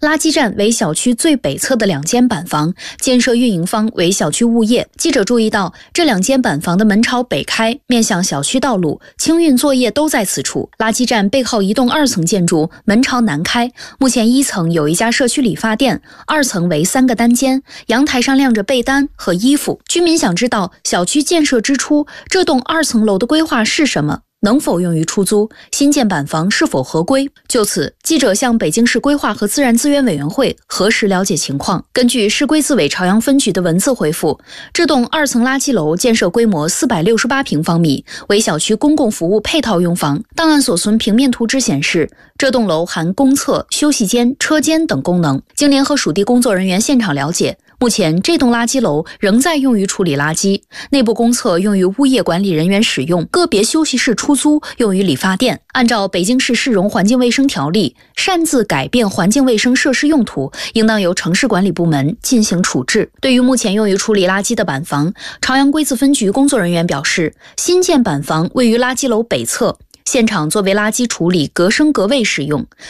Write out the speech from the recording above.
垃圾站为小区最北侧的2间板房，建设运营方为小区物业。记者注意到，这2间板房的门朝北开，面向小区道路，清运作业都在此处。垃圾站背后一栋2层建筑，门朝南开。目前1层有一家社区理发店，2层为3个单间，阳台上晾着被单和衣服。居民想知道，小区建设之初，这栋2层楼的规划是什么？能否用于出租？新建板房是否合规？就此，记者向北京市规划和自然资源委员会核实了解情况。根据市规自委朝阳分局的文字回复，这栋2层垃圾楼建设规模468平方米，为小区公共服务配套用房。档案所存平面图纸显示，这栋楼含公厕、休息间、车间等功能。经联合属地工作人员现场了解，目前这栋垃圾楼仍在用于处理垃圾，内部公厕用于物业管理人员使用，个别休息室出租用于理发店。按照北京市市容环境卫生条例，擅自改变环境卫生设施用途，应当由城市管理部门进行处置。对于目前用于处理垃圾的板房，朝阳规自分局工作人员表示，新建板房位于垃圾楼北侧，现场作为垃圾处理隔声隔卫使用。